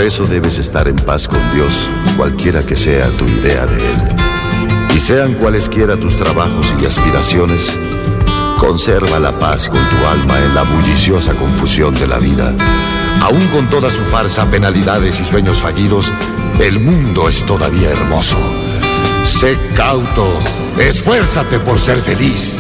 eso debes estar en paz con Dios, cualquiera que sea tu idea de Él. Y sean cualesquiera tus trabajos y aspiraciones, conserva la paz con tu alma en la bulliciosa confusión de la vida. Aún con toda su farsa, penalidades y sueños fallidos, el mundo es todavía hermoso. Sé cauto, esfuérzate por ser feliz.